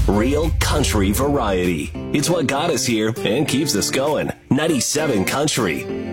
Real country variety. It's what got us here and keeps us going. 97 Country.